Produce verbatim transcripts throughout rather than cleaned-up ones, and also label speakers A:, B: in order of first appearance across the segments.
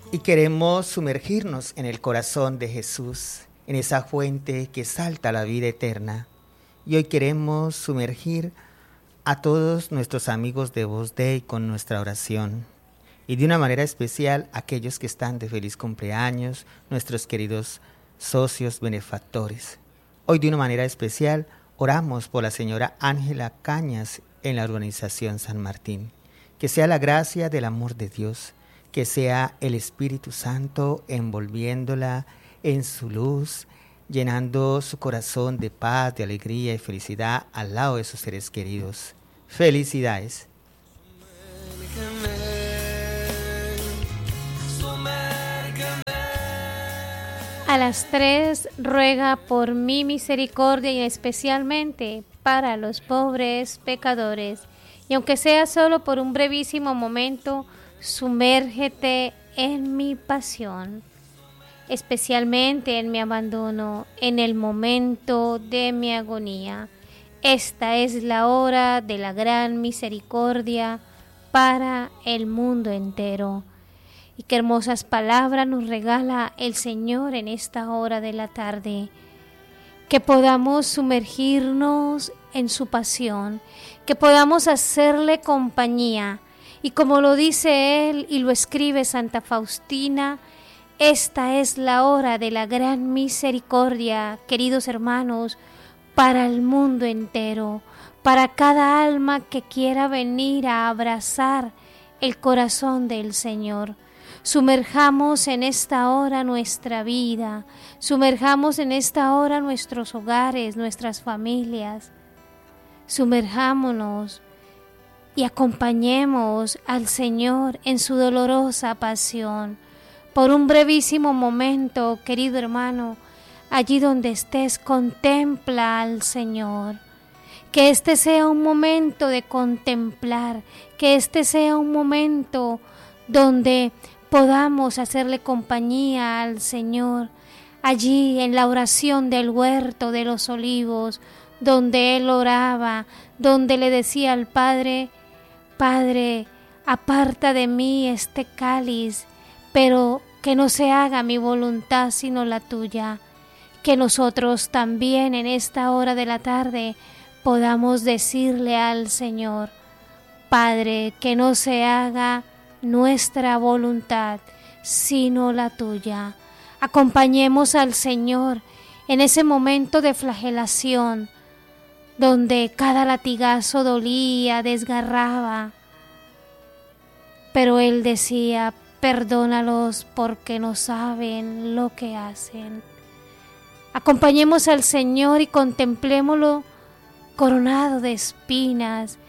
A: Y queremos sumergirnos en el corazón de Jesús, en esa fuente que salta a la vida eterna. Y hoy queremos sumergir a todos nuestros amigos de Voz Dei con nuestra oración. Y de una manera especial a aquellos que están de feliz cumpleaños, nuestros queridos socios benefactores. Hoy de una manera especial oramos por la señora Ángela Cañas en la urbanización San Martín. Que sea la gracia del amor de Dios, que sea el Espíritu Santo envolviéndola en su luz, llenando su corazón de paz, de alegría y felicidad al lado de sus seres queridos. Felicidades.
B: A las tres ruega por mi misericordia y especialmente para los pobres pecadores. Y aunque sea solo por un brevísimo momento, sumérgete en mi pasión, especialmente en mi abandono, en el momento de mi agonía. Esta es la hora de la gran misericordia para el mundo entero. Y qué hermosas palabras nos regala el Señor en esta hora de la tarde. Que podamos sumergirnos en su pasión, que podamos hacerle compañía. Y como lo dice él y lo escribe Santa Faustina, esta es la hora de la gran misericordia, queridos hermanos, para el mundo entero, para cada alma que quiera venir a abrazar el corazón del Señor. Sumerjamos en esta hora nuestra vida, sumerjamos en esta hora nuestros hogares, nuestras familias. Sumerjámonos y acompañemos al Señor en su dolorosa pasión. Por un brevísimo momento, querido hermano, allí donde estés, contempla al Señor. Que este sea un momento de contemplar, que este sea un momento donde podamos hacerle compañía al Señor, allí en la oración del huerto de los olivos, donde Él oraba, donde le decía al Padre: Padre, aparta de mí este cáliz, pero que no se haga mi voluntad sino la tuya. Que nosotros también en esta hora de la tarde podamos decirle al Señor: Padre, que no se haga nuestra voluntad sino la tuya. Acompañemos al Señor en ese momento de flagelación, donde cada latigazo dolía, desgarraba, pero Él decía: perdónalos porque no saben lo que hacen. Acompañemos al Señor y contemplémoslo coronado de espinas,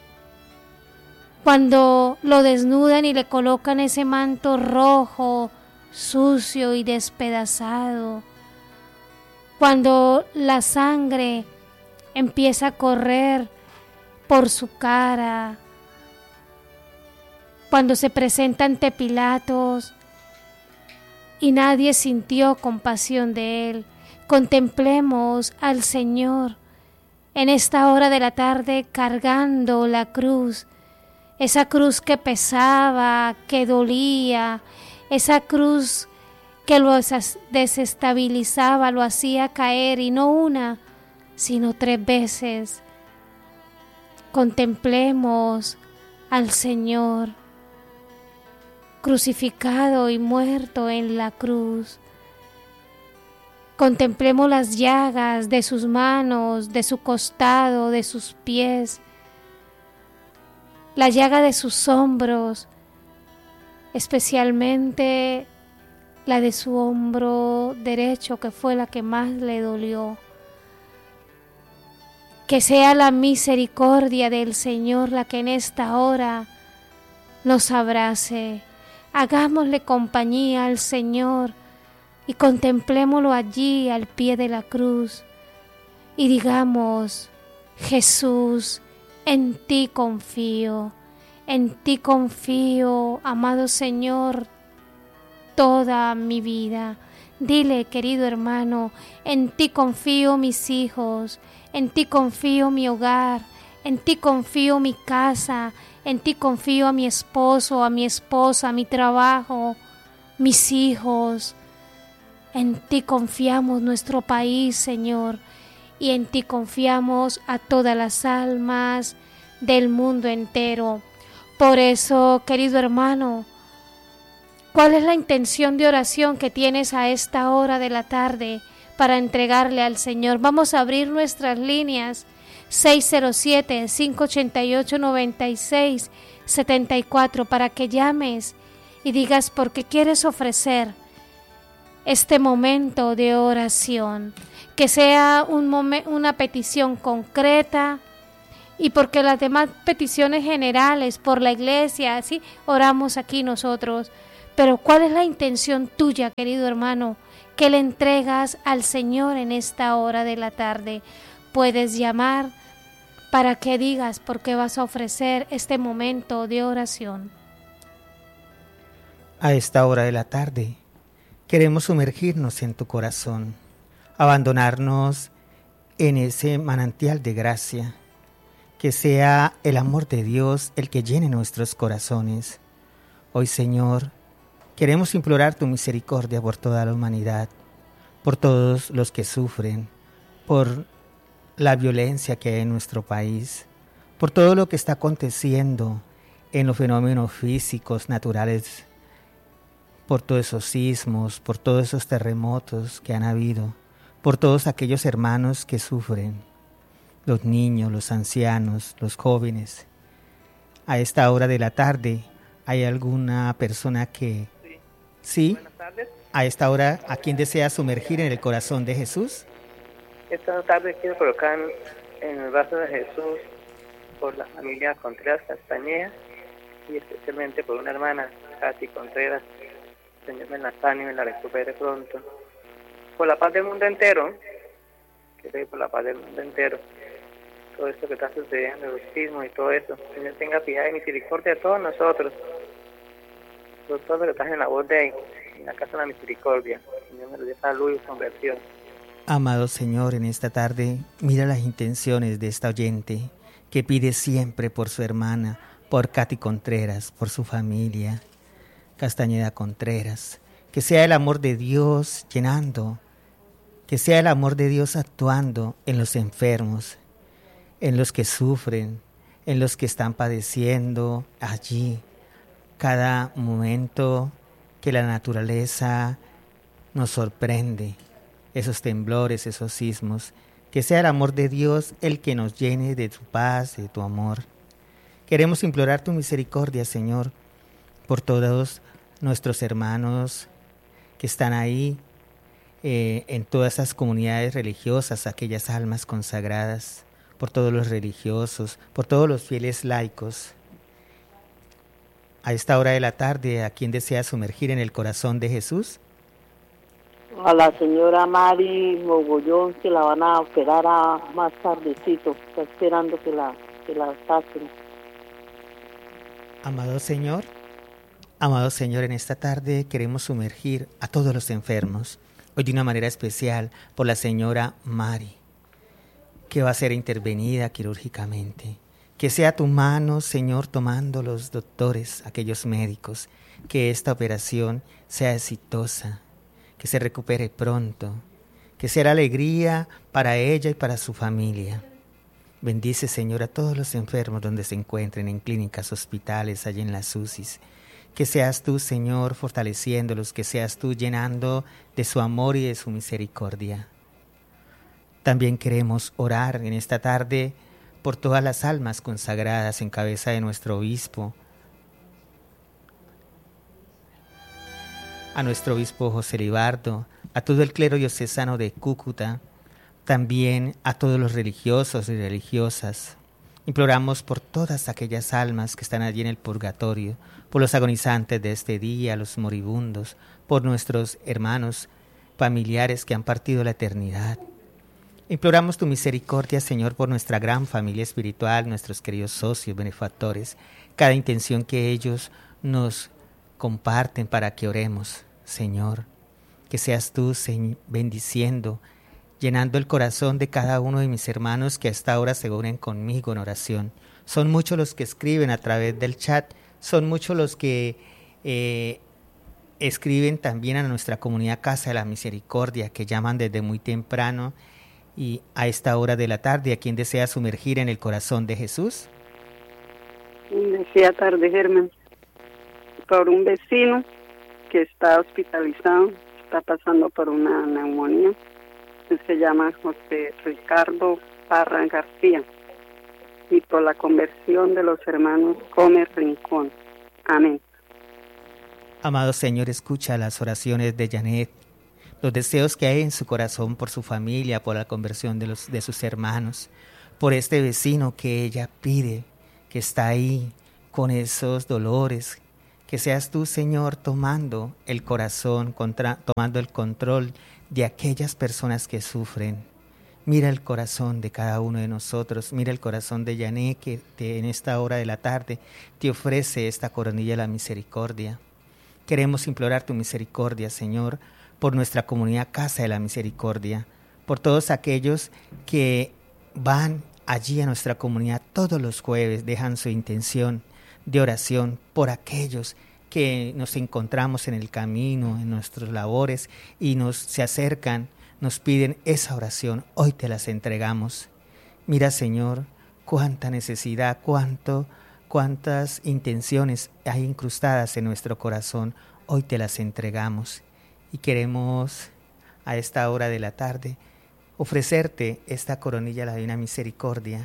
B: cuando lo desnudan y le colocan ese manto rojo, sucio y despedazado, cuando la sangre empieza a correr por su cara, cuando se presenta ante Pilatos y nadie sintió compasión de él. Contemplemos al Señor en esta hora de la tarde cargando la cruz, esa cruz que pesaba, que dolía, esa cruz que lo desestabilizaba, lo hacía caer, y no una, sino tres veces. Contemplemos al Señor crucificado y muerto en la cruz. Contemplemos las llagas de sus manos, de su costado, de sus pies, la llaga de sus hombros, especialmente la de su hombro derecho, que fue la que más le dolió. Que sea la misericordia del Señor la que en esta hora nos abrace. Hagámosle compañía al Señor y contemplémoslo allí al pie de la cruz y digamos: Jesús, en ti confío, en ti confío, amado Señor, toda mi vida. Dile, querido hermano: en ti confío mis hijos, en ti confío mi hogar, en ti confío mi casa, en ti confío a mi esposo, a mi esposa, a mi trabajo. mis hijos. En ti confiamos nuestro país, Señor, y en ti confiamos a todas las almas del mundo entero. Por eso, querido hermano, ¿cuál es la intención de oración que tienes a esta hora de la tarde para entregarle al Señor? Vamos a abrir nuestras líneas seis cero siete, cinco ocho ocho, nueve seis siete cuatro para que llames y digas por qué quieres ofrecer este momento de oración, que sea un momen- una petición concreta, y porque las demás peticiones generales por la iglesia, sí, oramos aquí nosotros. Pero ¿cuál es la intención tuya, querido hermano, que le entregas al Señor en esta hora de la tarde? Puedes llamar para que digas por qué vas a ofrecer este momento de oración.
A: A esta hora de la tarde queremos sumergirnos en tu corazón, abandonarnos en ese manantial de gracia, que sea el amor de Dios el que llene nuestros corazones. Hoy, Señor, queremos implorar tu misericordia por toda la humanidad, por todos los que sufren, por la violencia que hay en nuestro país, por todo lo que está aconteciendo en los fenómenos físicos, naturales, por todos esos sismos, por todos esos terremotos que han habido, por todos aquellos hermanos que sufren, los niños, los ancianos, los jóvenes. A esta hora de la tarde, ¿hay alguna persona que... Sí,
C: Buenas tardes.
A: a esta hora, ¿a quién desea sumergir en el corazón de Jesús?
C: Esta tarde quiero colocar en, en el brazo de Jesús por la familia Contreras Castañeda y especialmente por una hermana, Katy Contreras. Señor me la sane y me la recupere pronto. Por la paz del mundo entero, que por la paz del mundo entero. Todo esto que está sucediendo, el sismo y todo eso. Señor, tenga piedad y misericordia de todos nosotros. Por todo lo que estás en la voz de en la casa de la misericordia. Señor, me lo dé salud y conversión.
A: Amado Señor, en esta tarde, mira las intenciones de esta oyente que pide siempre por su hermana, por Katy Contreras, por su familia, Castañeda Contreras. Que sea el amor de Dios llenando, que sea el amor de Dios actuando en los enfermos, en los que sufren, en los que están padeciendo allí. Cada momento que la naturaleza nos sorprende, esos temblores, esos sismos, que sea el amor de Dios el que nos llene de tu paz, de tu amor. Queremos implorar tu misericordia, Señor, por todos nuestros hermanos que están ahí, eh, en todas esas comunidades religiosas, aquellas almas consagradas, por todos los religiosos, por todos los fieles laicos. A esta hora de la tarde, ¿a quién desea sumergir en el corazón de Jesús?
D: A la señora Mari Mogollón, que la van a operar a más tardecito, está esperando que la, que la saquen.
A: Amado Señor, amado Señor, en esta tarde queremos sumergir a todos los enfermos, hoy de una manera especial por la señora Mari, que va a ser intervenida quirúrgicamente. Que sea tu mano, Señor, tomando los doctores, aquellos médicos, que esta operación sea exitosa, que se recupere pronto, que sea la alegría para ella y para su familia. Bendice, Señor, a todos los enfermos donde se encuentren, en clínicas, hospitales, allí en las U C Is. Que seas tú, Señor, fortaleciéndolos, que seas tú llenando de su amor y de su misericordia. También queremos orar en esta tarde por todas las almas consagradas en cabeza de nuestro obispo, a nuestro obispo José Libardo, a todo el clero diocesano de Cúcuta, también a todos los religiosos y religiosas. Imploramos por todas aquellas almas que están allí en el purgatorio, por los agonizantes de este día, los moribundos, por nuestros hermanos familiares que han partido a la eternidad. Imploramos tu misericordia, Señor, por nuestra gran familia espiritual, nuestros queridos socios, benefactores, cada intención que ellos nos comparten para que oremos, Señor. Que seas tú, Señor, bendiciendo, llenando el corazón de cada uno de mis hermanos que hasta ahora se unen conmigo en oración. Son muchos los que escriben a través del chat, son muchos los que eh, escriben también a nuestra comunidad Casa de la Misericordia, que llaman desde muy temprano y a esta hora de la tarde. ¿A quien desea sumergir en el corazón de Jesús?
E: Decía tarde, Germán, por un vecino que está hospitalizado, está pasando por una neumonía. Él se llama José Ricardo Parra García, y por la conversión de los hermanos Gómez Rincón. Amén.
A: Amado Señor, escucha las oraciones de Janet, los deseos que hay en su corazón por su familia, por la conversión de, los, de sus hermanos, por este vecino que ella pide, que está ahí con esos dolores. Que seas tú, Señor, tomando el corazón, contra, tomando el control de aquellas personas que sufren. Mira el corazón de cada uno de nosotros, mira el corazón de Yané, que te, en esta hora de la tarde te ofrece esta coronilla de la misericordia. Queremos implorar tu misericordia, Señor, por nuestra comunidad Casa de la Misericordia, por todos aquellos que van allí a nuestra comunidad todos los jueves, dejan su intención de oración por aquellos que nos encontramos en el camino, en nuestras labores, y nos se acercan, nos piden esa oración. Hoy te las entregamos. Mira, Señor, cuánta necesidad, cuánto, cuántas intenciones hay incrustadas en nuestro corazón. Hoy te las entregamos y queremos a esta hora de la tarde ofrecerte esta coronilla de la Divina Misericordia.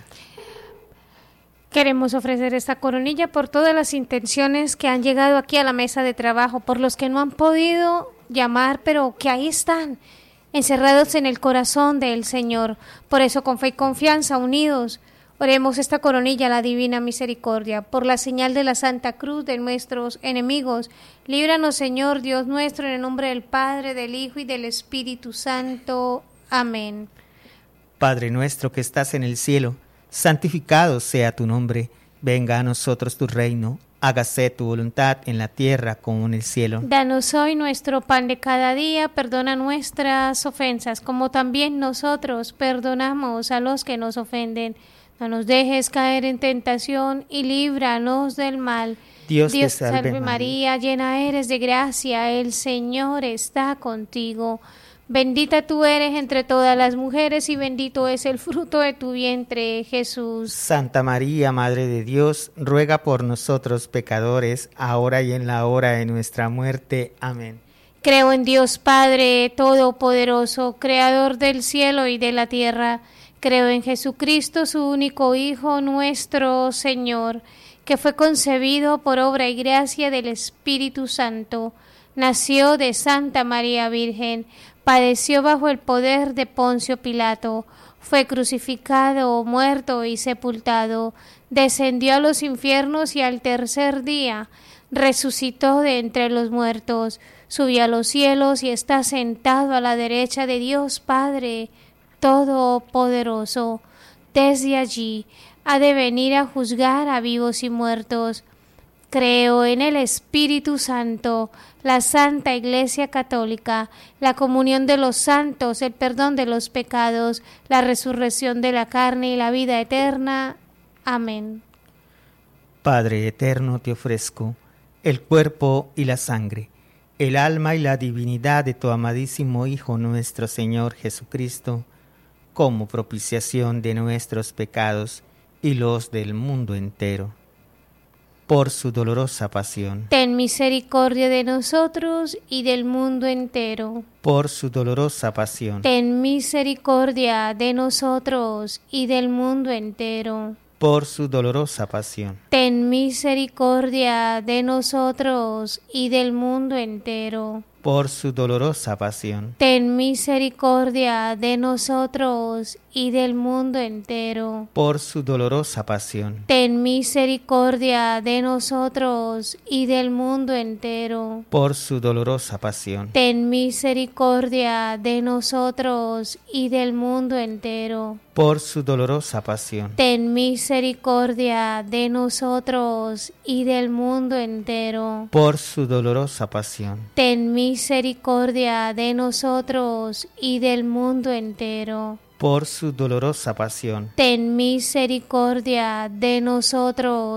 B: Queremos ofrecer esta coronilla por todas las intenciones que han llegado aquí a la mesa de trabajo, por los que no han podido llamar, pero que ahí están, encerrados en el corazón del Señor. Por eso, con fe y confianza, unidos, oremos esta coronilla a la Divina Misericordia. Por la señal de la Santa Cruz de nuestros enemigos, líbranos, Señor Dios nuestro, en el nombre del Padre, del Hijo y del Espíritu Santo. Amén.
A: Padre nuestro que estás en el cielo, santificado sea tu nombre. Venga a nosotros tu reino. Hágase tu voluntad en la tierra como en el cielo.
B: Danos hoy nuestro pan de cada día, perdona nuestras ofensas, como también nosotros perdonamos a los que nos ofenden. No nos dejes caer en tentación y líbranos del mal.
A: Dios,
B: Dios
A: te salve,
B: salve
A: María.
B: María, llena eres de gracia, el Señor está contigo. Bendita tú eres entre todas las mujeres y bendito es el fruto de tu vientre, Jesús.
A: Santa María, Madre de Dios, ruega por nosotros pecadores, ahora y en la hora de nuestra muerte. Amén.
B: Creo en Dios Padre Todopoderoso, Creador del cielo y de la tierra. Creo en Jesucristo, su único Hijo, nuestro Señor, que fue concebido por obra y gracia del Espíritu Santo. Nació de Santa María Virgen, padeció bajo el poder de Poncio Pilato, fue crucificado, muerto y sepultado, descendió a los infiernos y al tercer día resucitó de entre los muertos, subió a los cielos y está sentado a la derecha de Dios Padre Todopoderoso. Desde allí ha de venir a juzgar a vivos y muertos. Creo en el Espíritu Santo, la Santa Iglesia Católica, la comunión de los santos, el perdón de los pecados, la resurrección de la carne y la vida eterna. Amén.
A: Padre eterno, te ofrezco el cuerpo y la sangre, el alma y la divinidad de tu amadísimo Hijo nuestro Señor Jesucristo, como propiciación de nuestros pecados y los del mundo entero. Por su dolorosa pasión.
B: Ten misericordia de nosotros y del mundo entero.
A: Por su dolorosa pasión.
B: Ten misericordia de nosotros y del mundo entero.
A: Por su dolorosa pasión.
B: Ten misericordia de nosotros y del mundo entero.
A: Por su dolorosa pasión.
B: Ten misericordia de nosotros y del mundo entero.
A: Por su dolorosa pasión.
B: Ten misericordia de nosotros y del mundo entero.
A: Por su dolorosa pasión.
B: Ten misericordia de nosotros y del mundo entero.
A: Por su dolorosa pasión.
B: Ten misericordia de nosotros y del mundo entero.
A: Por su dolorosa pasión.
B: Ten misericordia de nosotros y del mundo entero.
A: Por su dolorosa pasión.
B: Ten misericordia de nosotros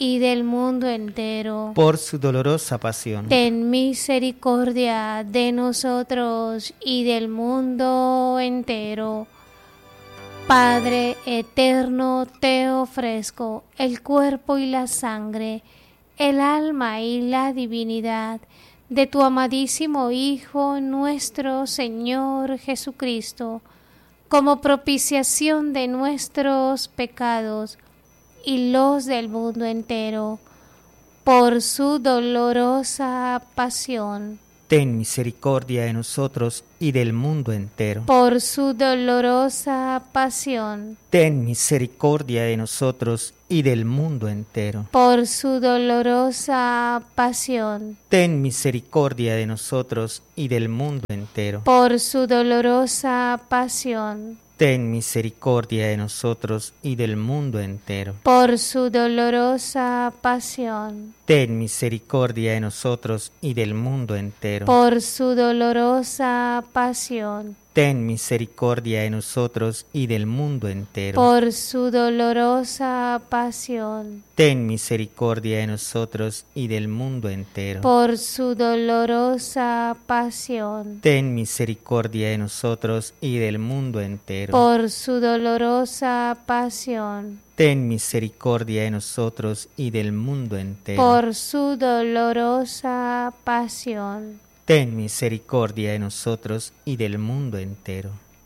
B: y del mundo entero.
A: Por su dolorosa pasión,
B: ten misericordia de nosotros y del mundo entero. Padre eterno, te ofrezco el cuerpo y la sangre, el alma y la divinidad de tu amadísimo Hijo, nuestro Señor Jesucristo, como propiciación de nuestros pecados y los del mundo entero, por su dolorosa pasión.
A: ten misericordia de nosotros y del mundo entero.
B: Por su dolorosa pasión.
A: ten misericordia de nosotros y del mundo entero.
B: Por su dolorosa pasión.
A: ten misericordia de nosotros y del mundo entero.
B: Por su dolorosa pasión.
A: ten misericordia de nosotros y del mundo entero.
B: Por su dolorosa pasión.
A: ten misericordia de nosotros y del mundo entero.
B: Por su dolorosa pasión.
A: ten misericordia de nosotros y del mundo entero.
B: Por su dolorosa pasión.
A: ten misericordia de nosotros y del mundo entero.
B: Por su dolorosa pasión.
A: ten misericordia de nosotros y del mundo entero.
B: Por su dolorosa pasión.
A: ten misericordia de nosotros y del mundo entero.
B: Por su dolorosa pasión.
A: ten misericordia de nosotros y del mundo entero.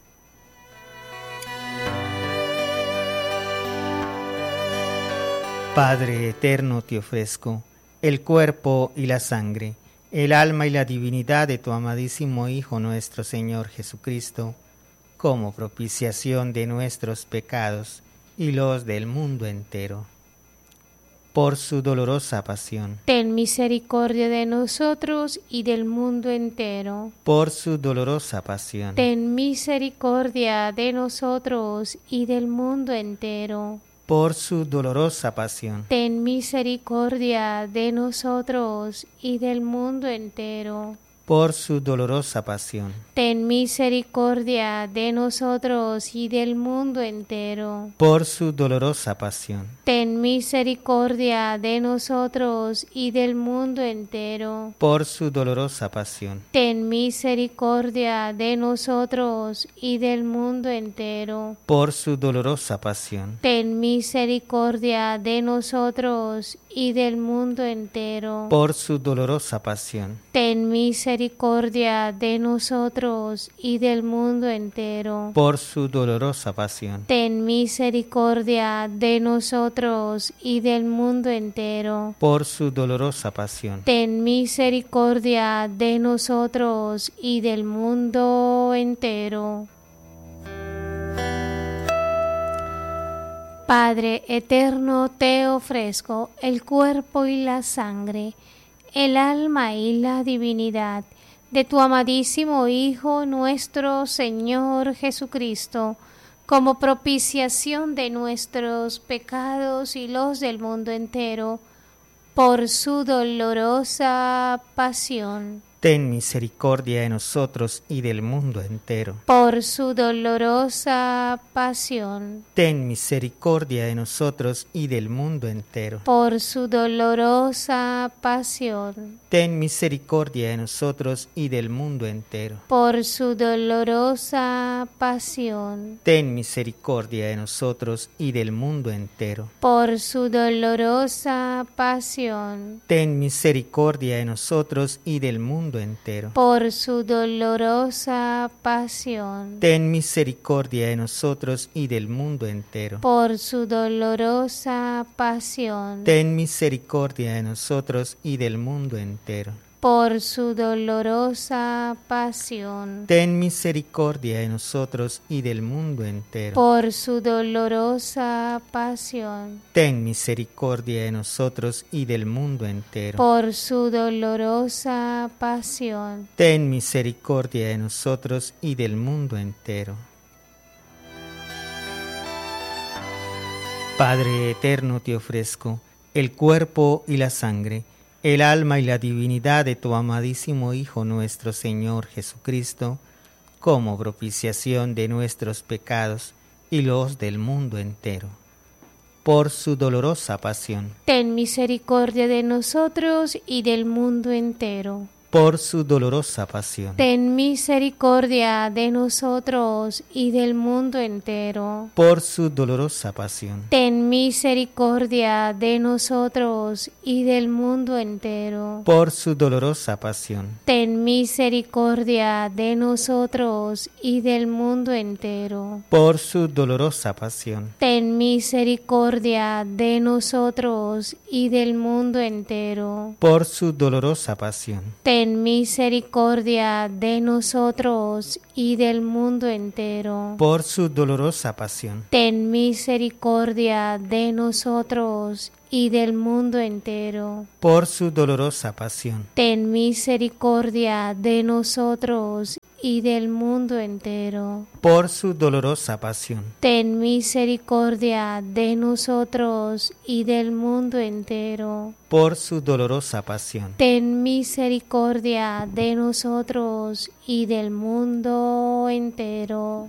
A: Padre eterno, te ofrezco el cuerpo y la sangre, el alma y la divinidad de tu amadísimo Hijo nuestro Señor Jesucristo, como propiciación de nuestros pecados y los del mundo entero. Por su dolorosa pasión.
B: Ten misericordia de nosotros y del mundo entero.
A: Por su dolorosa pasión.
B: Ten misericordia de nosotros y del mundo entero.
A: Por su dolorosa pasión.
B: Ten misericordia de nosotros y del mundo entero.
A: Por su dolorosa pasión.
B: Ten misericordia de nosotros y del mundo entero.
A: Por su dolorosa pasión.
B: Ten misericordia de nosotros y del mundo entero.
A: Por su dolorosa pasión.
B: Ten misericordia de nosotros y del mundo entero.
A: Por su dolorosa pasión.
B: Ten misericordia de nosotros y del mundo entero.
A: Por su dolorosa pasión.
B: Ten misericordia de nosotros y del mundo entero.
A: Por su dolorosa pasión.
B: Ten misericordia de nosotros y del mundo entero.
A: Por su dolorosa pasión.
B: Ten misericordia de nosotros y del mundo entero. Padre eterno, te ofrezco el cuerpo y la sangre, el alma y la divinidad de tu amadísimo Hijo nuestro Señor Jesucristo, como propiciación de nuestros pecados y los del mundo entero, por su dolorosa pasión.
A: Ten misericordia de nosotros y del mundo entero.
B: Por su dolorosa pasión.
A: Ten misericordia de nosotros y del mundo entero.
B: Por su dolorosa pasión.
A: Ten misericordia de nosotros y del mundo entero.
B: Por su dolorosa pasión.
A: Ten misericordia de nosotros y del mundo entero.
B: Por su dolorosa pasión.
A: Ten misericordia de nosotros y del mundo entero.
B: Por su dolorosa pasión.
A: Ten misericordia de nosotros y del mundo entero.
B: Por su dolorosa pasión.
A: Ten misericordia de nosotros y del mundo entero.
B: Por su dolorosa pasión.
A: Ten misericordia de nosotros y del mundo entero.
B: Por su dolorosa pasión.
A: Ten misericordia de nosotros y del mundo entero.
B: Por su dolorosa pasión.
A: Ten misericordia de nosotros y del mundo entero. Padre eterno, te ofrezco el cuerpo y la sangre, el alma y la divinidad de tu amadísimo Hijo nuestro Señor Jesucristo, como propiciación de nuestros pecados y los del mundo entero. por su dolorosa pasión,
B: ten misericordia de nosotros y del mundo entero.
A: por su dolorosa pasión,
B: Ten misericordia de nosotros y del mundo entero.
A: por su dolorosa pasión,
B: Ten misericordia de nosotros y del mundo entero.
A: por su dolorosa pasión,
B: Ten misericordia de nosotros y del mundo entero.
A: por su dolorosa pasión,
B: Ten misericordia de nosotros y del mundo entero.
A: por su dolorosa pasión,
B: Ten misericordia de nosotros y del mundo entero.
A: por su dolorosa pasión,
B: Ten misericordia de nosotros y del mundo entero.
A: por su dolorosa pasión,
B: Ten misericordia de nosotros y del mundo entero.
A: por su dolorosa pasión,
B: Ten misericordia de nosotros y del mundo entero.
A: por su dolorosa pasión,
B: Ten misericordia de nosotros y del mundo entero.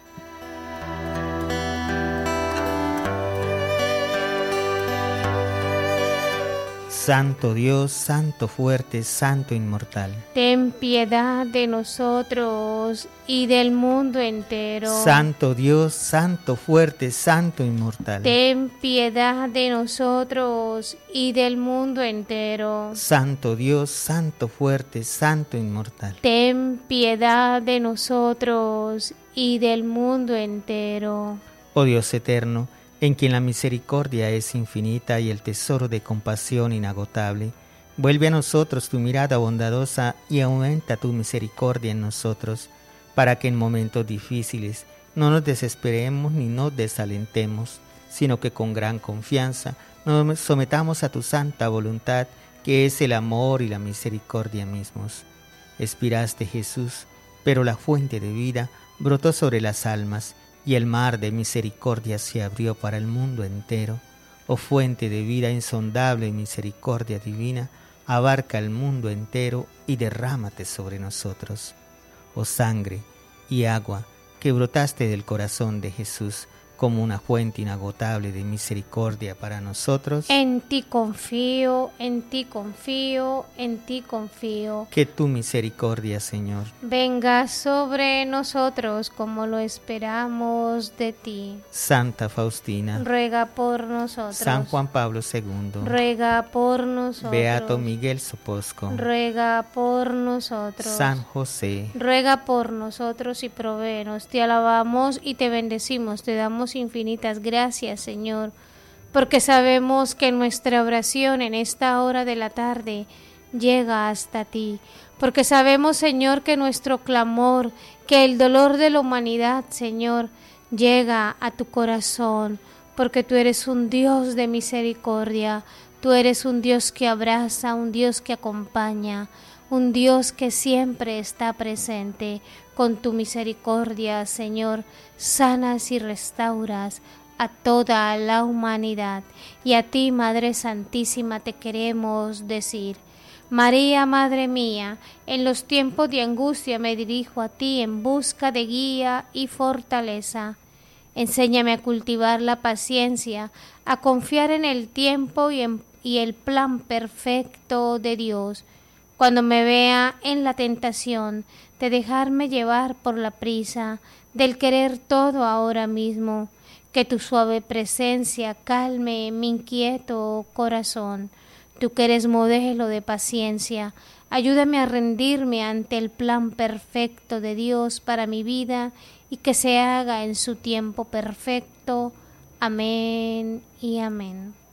A: Santo Dios, Santo fuerte, Santo inmortal.
B: Ten piedad de nosotros y del mundo entero.
A: Santo Dios, Santo fuerte, Santo inmortal.
B: Ten piedad de nosotros y del mundo entero.
A: Santo Dios, Santo fuerte, Santo inmortal.
B: Ten piedad de nosotros y del mundo entero.
A: Oh Dios eterno, en quien la misericordia es infinita y el tesoro de compasión inagotable, vuelve a nosotros tu mirada bondadosa y aumenta tu misericordia en nosotros, para que en momentos difíciles no nos desesperemos ni nos desalentemos, sino que con gran confianza nos sometamos a tu santa voluntad, que es el amor y la misericordia mismos. Expiraste, Jesús, pero la fuente de vida brotó sobre las almas, y el mar de misericordia se abrió para el mundo entero. Oh fuente de vida insondable y misericordia divina, abarca el mundo entero y derrámate sobre nosotros. Oh sangre y agua que brotaste del corazón de Jesús como una fuente inagotable de misericordia para nosotros,
B: En ti confío, en ti confío, en ti confío.
A: que tu misericordia, Señor,
B: Venga sobre nosotros como lo esperamos de ti.
A: Santa Faustina,
B: Ruega por nosotros.
A: San Juan Pablo segundo,
B: Ruega por nosotros.
A: Beato Miguel Soposco,
B: Ruega por nosotros.
A: San José,
B: Ruega por nosotros y provéenos. Te alabamos y te bendecimos. Te damos infinitas gracias, Señor, porque sabemos que nuestra oración en esta hora de la tarde llega hasta ti. Porque sabemos, Señor, que nuestro clamor, que el dolor de la humanidad, Señor, llega a tu corazón. Porque tú eres un Dios de misericordia. Tú eres un Dios que abraza, un Dios que acompaña, un Dios que siempre está presente. Con tu misericordia, Señor, sanas y restauras a toda la humanidad. Y a ti, Madre Santísima, te queremos decir: María, Madre mía, en los tiempos de angustia me dirijo a ti en busca de guía y fortaleza. Enséñame a cultivar la paciencia, a confiar en el tiempo y, en, y el plan perfecto de Dios. Cuando me vea en la tentación de dejarme llevar por la prisa, del querer todo ahora mismo, que tu suave presencia calme mi inquieto corazón. Tú que eres modelo de paciencia, ayúdame a rendirme ante el plan perfecto de Dios para mi vida y que se haga en su tiempo perfecto. Amén y amén.